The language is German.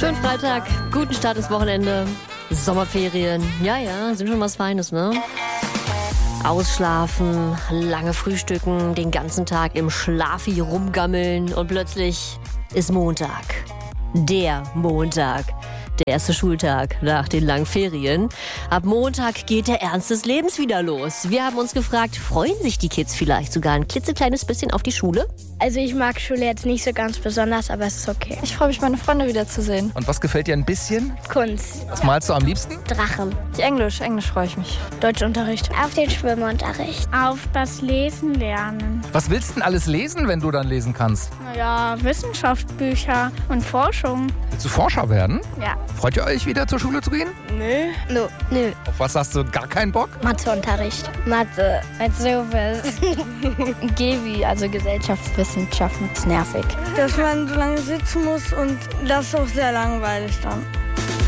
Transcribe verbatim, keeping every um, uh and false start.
Schönen Freitag, guten Start ins Wochenende, Sommerferien, ja, ja, sind schon was Feines, ne? Ausschlafen, lange frühstücken, den ganzen Tag im Schlafi rumgammeln und plötzlich ist Montag. Der Montag. Der erste Schultag nach den langen Ferien. Ab Montag geht der Ernst des Lebens wieder los. Wir haben uns gefragt, freuen sich die Kids vielleicht sogar ein klitzekleines bisschen auf die Schule? Also ich mag Schule jetzt nicht so ganz besonders, aber es ist okay. Ich freue mich, meine Freunde wiederzusehen. Und was gefällt dir ein bisschen? Kunst. Was malst du am liebsten? Drachen. Englisch, Englisch freue ich mich. Deutschunterricht. Auf den Schwimmunterricht. Auf das Lesen lernen. Was willst du denn alles lesen, wenn du dann lesen kannst? Naja, Wissenschaftsbücher und Forschung. Willst du Forscher werden? Ja. Freut ihr euch wieder zur Schule zu gehen? Nö. No. Nö. Auf was hast du gar keinen Bock? Matheunterricht. Mathe. Als sowas. G W I, also Gesellschaftswissenschaften, ist nervig. Dass man so lange sitzen muss und das ist auch sehr langweilig dann.